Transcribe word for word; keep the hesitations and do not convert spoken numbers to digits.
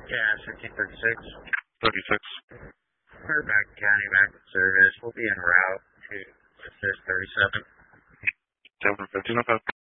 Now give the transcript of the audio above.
Yeah, fifteen thirty-six. thirty-six. We're back County, back in service. We'll be en route to thirty-seven. seven fifteen, okay.